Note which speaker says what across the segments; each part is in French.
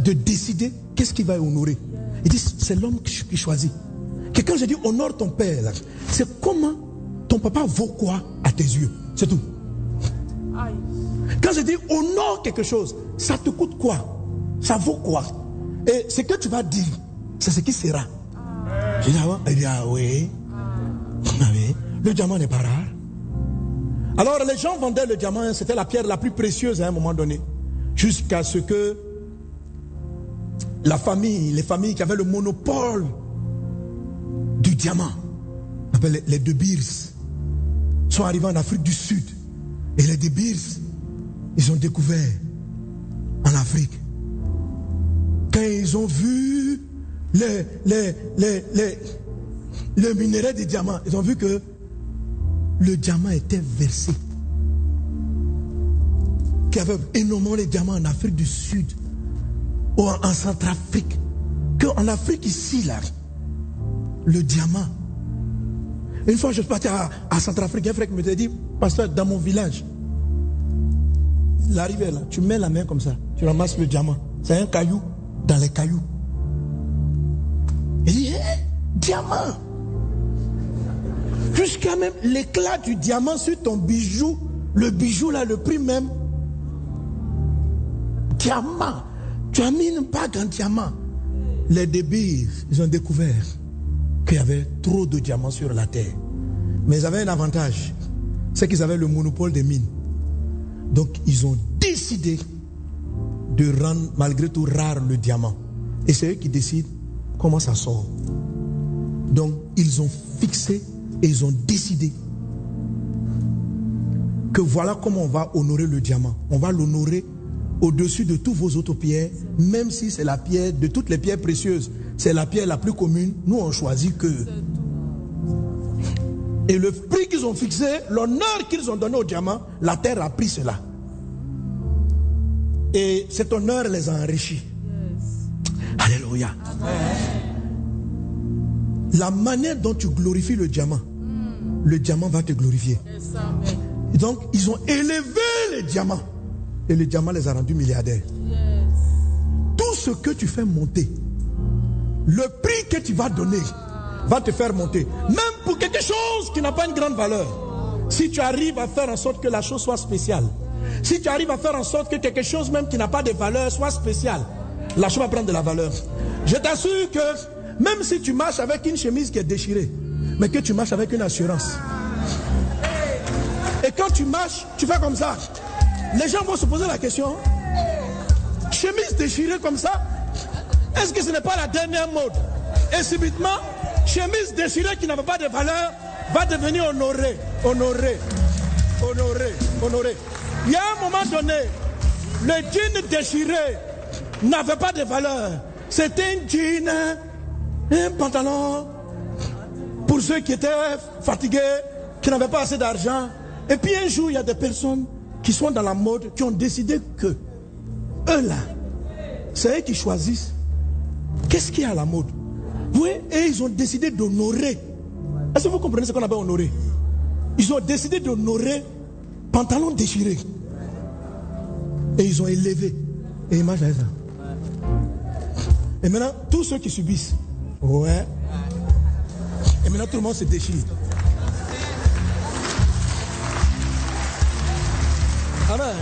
Speaker 1: de décider qu'est-ce qu'il va honorer. Il dit, c'est l'homme qui choisit. Que quand je dis honore ton père, c'est comment ton papa vaut quoi à tes yeux. C'est tout. Quand je dis honore quelque chose, ça te coûte quoi? Ça vaut quoi? Et ce que tu vas dire, c'est ce qui sera. Je dis, il dit, ah oui. Le diamant n'est pas rare. Alors les gens vendaient le diamant, c'était la pierre la plus précieuse à un moment donné. Jusqu'à ce que les familles qui avaient le monopole du diamant, on appelle les De Beers, sont arrivés en Afrique du Sud. Et les De Beers, ils ont découvert en Afrique. Quand ils ont vu le minerai du diamant, ils ont vu que le diamant était versé. Qu'il y avait énormément de diamants en Afrique du Sud ou en Centrafrique. Qu'en Afrique ici, là, le diamant. Une fois, je suis parti à Centrafrique, un frère qui me dit, pasteur, dans mon village, il arrivait là, tu mets la main comme ça, tu ramasses le diamant. C'est un caillou dans les cailloux. Il dit, diamant. Jusqu'à même l'éclat du diamant sur ton bijou, le bijou là, le prix même. Diamant. Tu as mis une bague en diamant. Les De Beers, ils ont découvert qu'il y avait trop de diamants sur la terre. Mais ils avaient un avantage, c'est qu'ils avaient le monopole des mines. Donc ils ont décidé de rendre malgré tout rare le diamant. Et c'est eux qui décident comment ça sort. Donc ils ont fixé et ils ont décidé que voilà comment on va honorer le diamant. On va l'honorer au-dessus de tous vos autres pierres, même si c'est la pierre de toutes les pierres précieuses. C'est la pierre la plus commune. Nous, on choisit que. Et le prix qu'ils ont fixé, l'honneur qu'ils ont donné au diamant, la terre a pris cela. Et cet honneur les a enrichis. Alléluia. La manière dont tu glorifies le diamant va te glorifier. Et donc, ils ont élevé les diamants. Et le diamant les a rendus milliardaires. Tout ce que tu fais monter, le prix que tu vas donner va te faire monter. Même pour quelque chose qui n'a pas une grande valeur. Si tu arrives à faire en sorte que la chose soit spéciale, si tu arrives à faire en sorte que quelque chose même qui n'a pas de valeur soit spécial, la chose va prendre de la valeur. Je t'assure que même si tu marches avec une chemise qui est déchirée, mais que tu marches avec une assurance. Et quand tu marches, tu fais comme ça. Les gens vont se poser la question, chemise déchirée comme ça, est-ce que ce n'est pas la dernière mode? Et subitement, chemise déchirée qui n'avait pas de valeur va devenir honorée. Il y a un moment donné, le jean déchiré n'avait pas de valeur. C'était un jean, un pantalon pour ceux qui étaient fatigués, qui n'avaient pas assez d'argent. Et puis un jour, il y a des personnes qui sont dans la mode, qui ont décidé que eux là, c'est eux qui choisissent qu'est-ce qu'il y a à la mode. Oui, et ils ont décidé d'honorer. Est-ce que vous comprenez ce qu'on appelle honorer? Ils ont décidé d'honorer pantalon déchiré. Et ils ont élevé. Et imaginez ça. Et maintenant, tous ceux qui subissent, ouais. Et maintenant, tout le monde se déchire. Amen.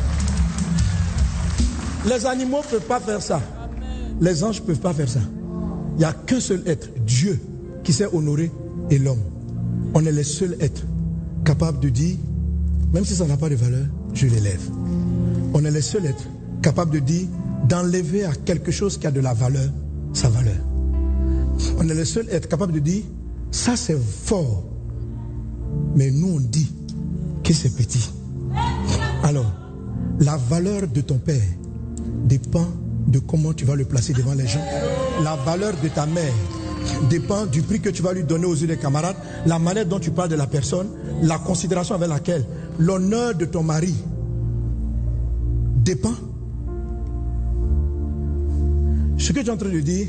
Speaker 1: Les animaux ne peuvent pas faire ça. Les anges ne peuvent pas faire ça. Il n'y a qu'un seul être, Dieu, qui sait honorer, et l'homme. On est les seuls êtres capables de dire, même si ça n'a pas de valeur, je l'élève. On est les seuls êtres capables de dire, d'enlever à quelque chose qui a de la valeur, sa valeur. On est les seuls êtres capables de dire, ça c'est fort. Mais nous on dit que c'est petit. Alors, la valeur de ton père dépend de comment tu vas le placer devant les gens. La valeur de ta mère dépend du prix que tu vas lui donner aux yeux des camarades, la manière dont tu parles de la personne, la considération avec laquelle, l'honneur de ton mari dépend. Ce que tu es en train de dire,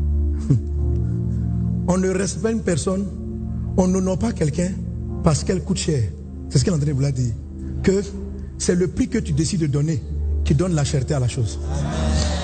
Speaker 1: on ne respecte une personne, on n'honore pas quelqu'un parce qu'elle coûte cher. C'est ce qu'elle est en train de vouloir dire. Que c'est le prix que tu décides de donner qui donne la cherté à la chose.